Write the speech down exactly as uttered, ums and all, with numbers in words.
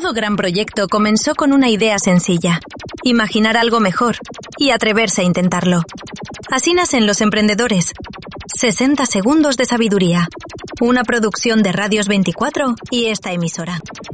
Todo gran proyecto comenzó con una idea sencilla: imaginar algo mejor y atreverse a intentarlo. Así nacen los emprendedores. sesenta segundos de sabiduría. Una producción de Radios veinticuatro y esta emisora.